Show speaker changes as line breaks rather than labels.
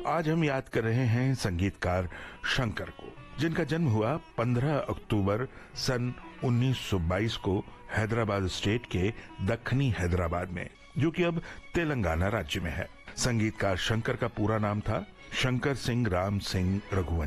आज हम याद कर रहे हैं संगीतकार शंकर को, जिनका जन्म हुआ 15 अक्टूबर सन 1922 को हैदराबाद स्टेट के दक्षिणी हैदराबाद में, जो कि अब तेलंगाना राज्य में है। संगीतकार शंकर का पूरा नाम था शंकर सिंह राम सिंह रघुवंशी।